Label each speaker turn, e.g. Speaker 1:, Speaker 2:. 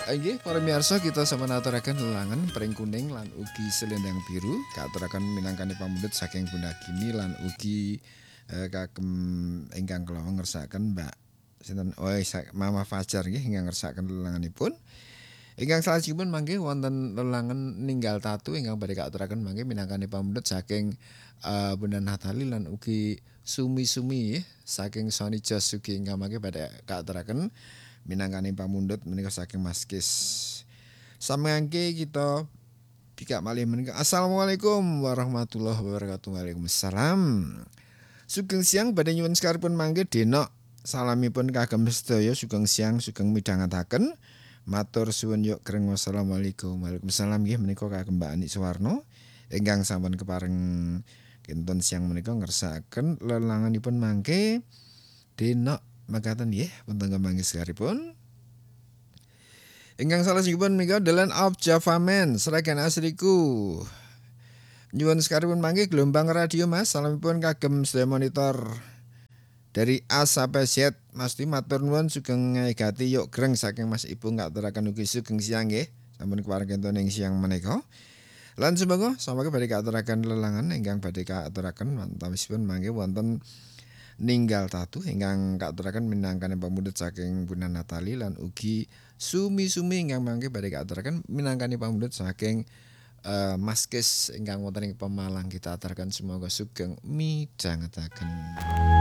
Speaker 1: Inggih para miyarsa kita samanaturaken lelangan pring kuning lan ugi selendang biru kaaturaken minangkani pamundhut saking Bunda Gini lan ugi kagem ingkang kula ngersakaken Mbak sinten Mama Fajar nggih ingkang ngersakaken lelanganipun. Ingkang salajengipun mangke wonten lelangan ninggal tatu ingkang badhe kaaturaken mangke minangkani pamundhut saking Bunda Natali lan ugi sumi-sumi saking Sony Jos ugi ingkang mangke badhe kaaturaken minangkani pamundhut menika saking Mas Kis. Samangke kita bikak malih menika. Assalamualaikum warahmatullahi wabarakatuh. Waalaikumsalam. Sugeng siang badhe nyuwun sekaripun mangke denok salamipun kagem sedaya sugeng siang sugeng midhangetaken. Matur suwun yok kreng wassalamualaikum. Waalaikumsalam nggih menika kagem Mbak Ani Suwarno ingkang sampun kepareng kinten siang menika ngersakaken lelanganipun mangke denok makaten nggih wonten kemangke sekaripun. Ingkang salajengipun menika dalan of Java Man seragan asriku. Nyuwun sekaripun mangke gelombang radio Mas, salamipun kagem sedaya monitor dari A sampai Z. Mas matur nuwun sugeng ngegati yuk greng saking Mas Ibu ngaturaken ugi sugeng siang nggih. Sampun kepareng kinten ing siang menika. Lan semoga samangke badhe kaaturaken lelangan ingkang badhe kaaturaken wantawisipun mangke wonten ninggal tatu ingkang kaaturaken minangkani pamundhut saking Bunda Natali lan ugi sumi-sumi ingkang mangke badhe kaaturaken minangkani pamundhut saking Mas Kis ingkang wonten ing Pemalang kita aturaken semoga sugeng midhangetaken.